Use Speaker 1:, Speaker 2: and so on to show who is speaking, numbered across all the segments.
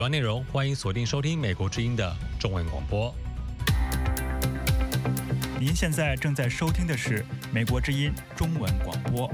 Speaker 1: 主要内容欢迎锁定收听美国之音的中文广播。
Speaker 2: 您现在正在收听的是美国之音中文广播。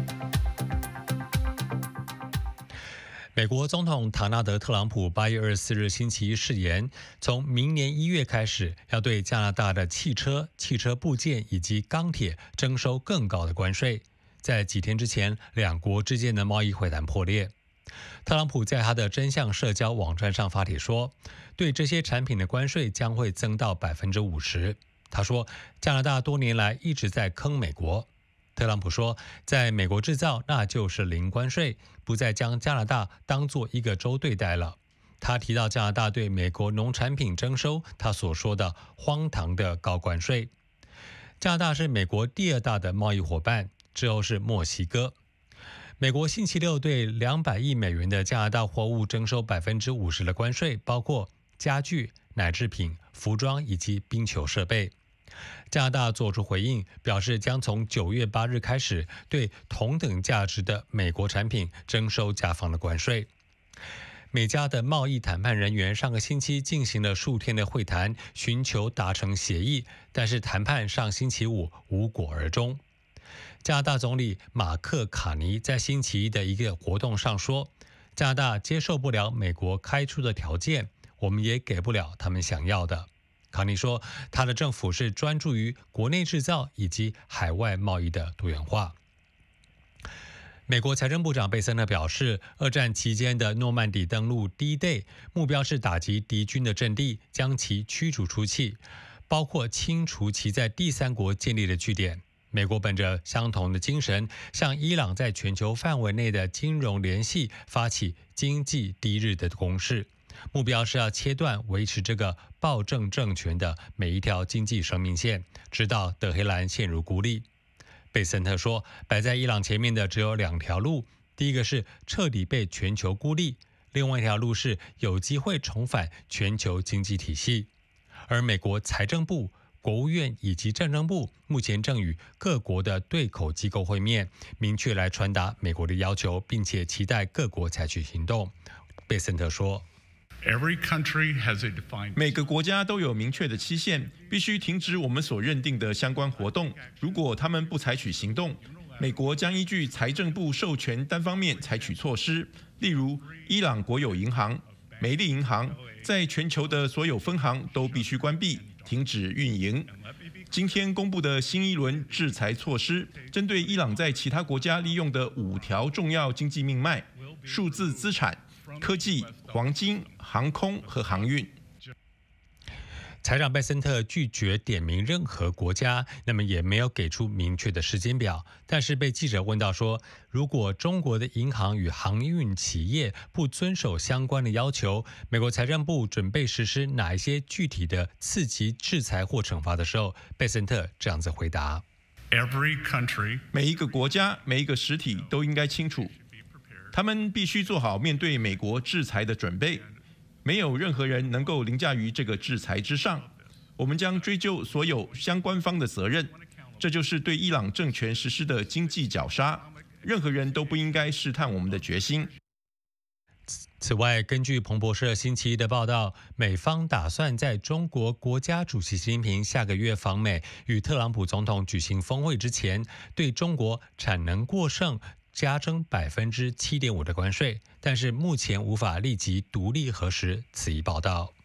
Speaker 1: 美国总统唐纳德·特朗普8月24日星期一誓言，从明年1月开始，要对加拿大的汽车、汽车部件以及钢铁征收更高的关税。在几天之前，两国之间的贸易会谈破裂。特朗普在他的真相社交网站上发帖说，对这些产品的关税将会增到50%。他说，加拿大多年来一直在坑美国。特朗普说，在美国制造那就是零关税，不再将加拿大当作一个州对待了。他提到加拿大对美国农产品征收他所说的荒唐的高关税。加拿大是美国第2大的贸易伙伴，之后是墨西哥。美国星期六对200亿美元的加拿大货物征收50%的关税，包括家具、奶制品、服装以及冰球设备。加拿大做出回应，表示将从9月8日开始对同等价值的美国产品征收加方的关税。美加的贸易谈判人员上个星期进行了数天的会谈，寻求达成协议，但是谈判上星期五无果而终。加拿大总理马克·卡尼在星期一的一个活动上说，加拿大接受不了美国开出的条件，我们也给不了他们想要的。卡尼说，他的政府是专注于国内制造以及海外贸易的多元化。美国财政部长贝森特表示，二战期间的诺曼底登陆 D-Day 目标是打击敌军的阵地，将其驱逐出去，包括清除其在第三国建立的据点。美国本着相同的精神，向伊朗在全球范围内的金融联系发起经济第一日的攻势，目标是要切断维持这个暴政政权的每一条经济生命线，直到德黑兰陷入孤立。贝森特说，摆在伊朗前面的只有2条路，第一个是彻底被全球孤立，另外一条路是有机会重返全球经济体系。而美国财政部、国务院以及战争部目前正与各国的对口机构会面，明确来传达美国的要求，并且期待各国采取行动。贝森特说，
Speaker 3: 每个国家都有明确的期限，必须停止我们所认定的相关活动。如果他们不采取行动，美国将依据财政部授权单方面采取措施，例如伊朗国有银行、梅利银行在全球的所有分行都必须关闭、停止运营。今天公布的新一轮制裁措施，针对伊朗在其他国家利用的5条重要经济命脉：数字资产、科技、黄金、航空和航运。
Speaker 1: 财长贝森特拒绝点名任何国家，那么也没有给出明确的时间表。但是被记者问到说，如果中国的银行与航运企业不遵守相关的要求，美国财政部准备实施哪一些具体的刺激制裁或惩罚的时候，贝森特这样子回答：
Speaker 3: 每一个国家、每一个实体都应该清楚，他们必须做好面对美国制裁的准备。没有任何人能够凌驾于这个制裁之上。我们将追究所有相关方的责任，这就是对伊朗政权实施的经济绞杀。任何人都不应该试探我们的决心。
Speaker 1: 此外，根据彭博社星期一的报道，美方打算在中国国家主席习近平下个月访美与特朗普总统举行峰会之前，对中国产能过剩加征7.5%的关税，但是目前无法立即独立核实此一报道。